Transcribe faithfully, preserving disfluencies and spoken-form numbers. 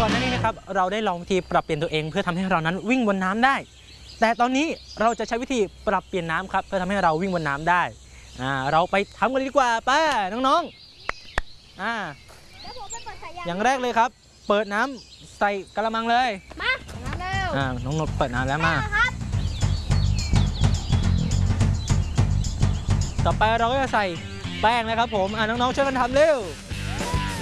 อนนั้นนี่นะครับเราได้ลองวิธีปรับเปลี่ยนตัวเองเพื่อทำให้เรานั้นวิ่งบนน้ำได้แต่ตอนนี้เราจะใช้วิธีปรับเปลี่ยนน้ำครับเพื่อทำให้เราวิ่งบนน้ำได้อ่าเราไปทำกันดีกว่าป้าน้องๆอ่าอย่างแรกเลยครับเปิดน้ำใส่กระมังเลยมาน้ำเร็วอ่าน้องนดเปิดน้ำแล้วมาต่อไปเราก็จะใส่แป้งนะครับผมอ่าน้องๆช่วยกันทำเร็ว